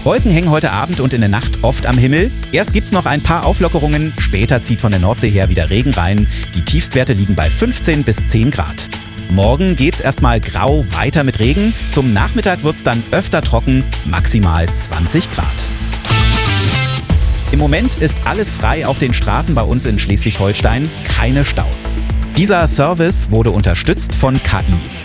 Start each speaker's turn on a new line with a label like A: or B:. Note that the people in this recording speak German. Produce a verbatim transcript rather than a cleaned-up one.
A: Wolken hängen heute Abend und in der Nacht oft am Himmel. Erst gibt's noch ein paar Auflockerungen, später zieht von der Nordsee her wieder Regen rein. Die Tiefstwerte liegen bei fünfzehn bis zehn Grad. Morgen geht's erstmal grau weiter mit Regen. Zum Nachmittag wird's dann öfter trocken, maximal zwanzig Grad. Im Moment ist alles frei auf den Straßen bei uns in Schleswig-Holstein, keine Staus. Dieser Service wurde unterstützt von K I.